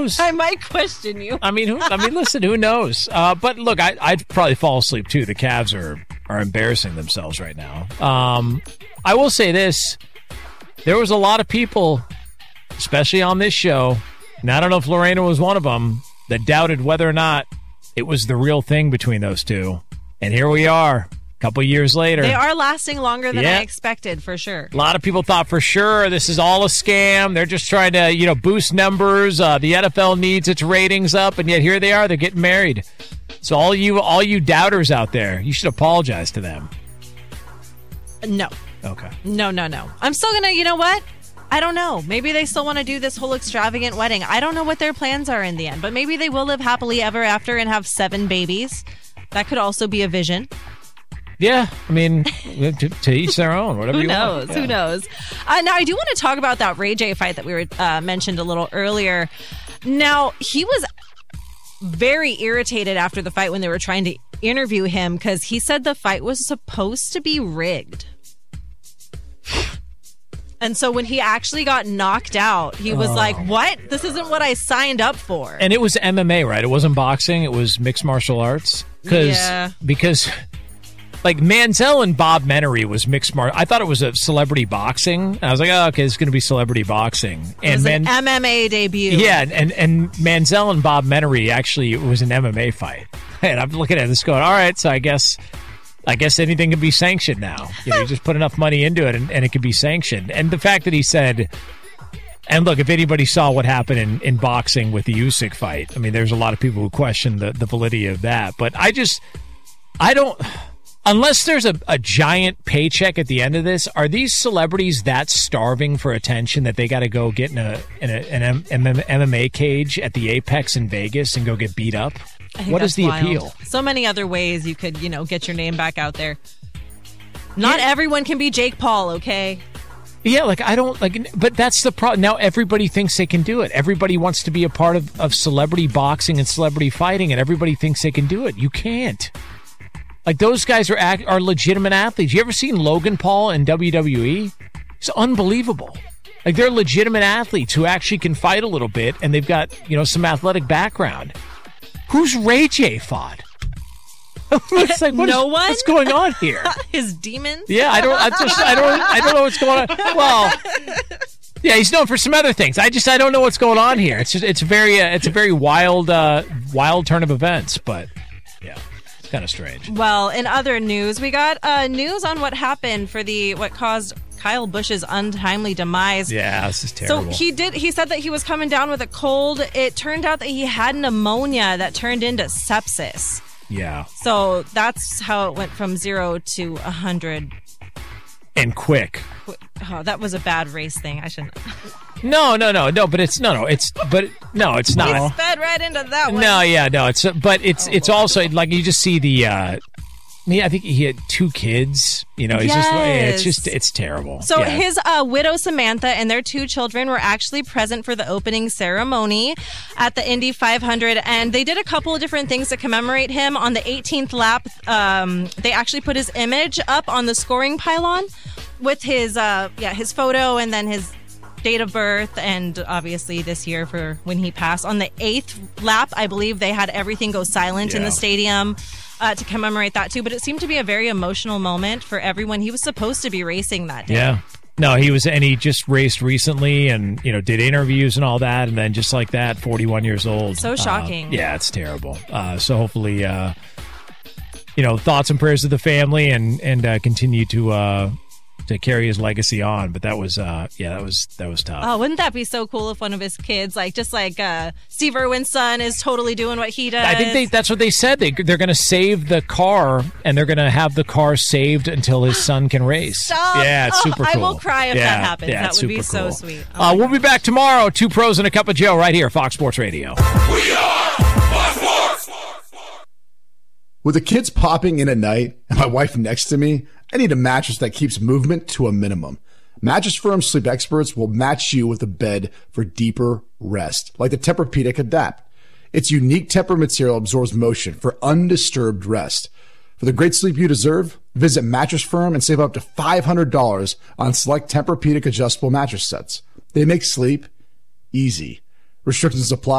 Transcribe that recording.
knows? I might question you. Listen, who knows? But look, I'd probably fall asleep too. The Cavs are embarrassing themselves right now. I will say this. There was a lot of people, especially on this show, and I don't know if Lorena was one of them, that doubted whether or not it was the real thing between those two. And here we are, a couple years later. They are lasting longer than I expected, for sure. A lot of people thought for sure this is all a scam. They're just trying to, boost numbers. The NFL needs its ratings up, and yet here they are. They're getting married. So all you doubters out there, you should apologize to them. No. Okay. No. I'm still going to, you know what? I don't know. Maybe they still want to do this whole extravagant wedding. I don't know what their plans are in the end, but maybe they will live happily ever after and have 7 babies. That could also be a vision. Yeah, to each their own, whatever you want. Who knows? Now, I do want to talk about that Ray J fight that we were mentioned a little earlier. Now, he was very irritated after the fight when they were trying to interview him because he said the fight was supposed to be rigged. And so when he actually got knocked out, he was like, what? This isn't what I signed up for. And it was MMA, right? It wasn't boxing. It was mixed martial arts. Because like Manziel and Bob Menery was mixed martial. I thought it was a celebrity boxing. I was like, okay, it's going to be celebrity boxing. It was an MMA debut. Yeah, and Manziel and Bob Menery actually, it was an MMA fight. And I'm looking at this going, all right, so I guess anything can be sanctioned now. You just put enough money into it and it can be sanctioned. And the fact that he said, and look, if anybody saw what happened in boxing with the Usyk fight, there's a lot of people who question the validity of that. But I don't, unless there's a giant paycheck at the end of this, are these celebrities that starving for attention that they got to go get in an MMA cage at the Apex in Vegas and go get beat up? What is the appeal? So many other ways you could, get your name back out there. Not everyone can be Jake Paul, okay? Yeah, but that's the problem. Now everybody thinks they can do it. Everybody wants to be a part of celebrity boxing and celebrity fighting, and everybody thinks they can do it. You can't. Like, those guys are legitimate athletes. You ever seen Logan Paul in WWE? It's unbelievable. Like, they're legitimate athletes who actually can fight a little bit, and they've got, some athletic background. Who's Ray J fought? It's like, no one? What's going on here? His demons? Yeah, I don't know what's going on. Well, yeah, he's known for some other things. I don't know what's going on here. It's a very wild turn of events, but yeah, it's kind of strange. Well, in other news, we got news on what happened for what caused Kyle Busch's untimely demise. Yeah, this is terrible. So he said that he was coming down with a cold. It turned out that he had pneumonia that turned into sepsis. Yeah. So that's how it went from 0 to 100. And quick. Oh, that was a bad race thing. I shouldn't. No, but it's not. He sped right into that one. No, yeah, no. It's also like you just see the. I think he had 2 kids. It's terrible. So his widow Samantha and their 2 children were actually present for the opening ceremony at the Indy 500, and they did a couple of different things to commemorate him. On the 18th lap, they actually put his image up on the scoring pylon with his photo and then his date of birth, and obviously this year for when he passed. On the 8th lap, I believe they had everything go silent in the stadium to commemorate that too. But it seemed to be a very emotional moment for everyone. He was supposed to be racing that day. Yeah. No, he just raced recently and, did interviews and all that. And then just like that, 41 years old. So shocking. Yeah, it's terrible. So hopefully, thoughts and prayers to the family and continue to carry his legacy on. But that was tough. Oh, wouldn't that be so cool if one of his kids, Steve Irwin's son, is totally doing what he does? I think that's what they said. They're going to save the car, and they're going to have the car saved until his son can race. Stop. Yeah, it's super cool. I will cry if that happens. That would be so sweet. We'll be back tomorrow. 2 Pros and a Cup of Joe right here, Fox Sports Radio. We are Fox Sports. With the kids popping in at night and my wife next to me, I need a mattress that keeps movement to a minimum. Mattress Firm sleep experts will match you with a bed for deeper rest, like the Tempur-Pedic Adapt. Its unique Tempur material absorbs motion for undisturbed rest. For the great sleep you deserve, visit Mattress Firm and save up to $500 on select Tempur-Pedic adjustable mattress sets. They make sleep easy. Restrictions apply.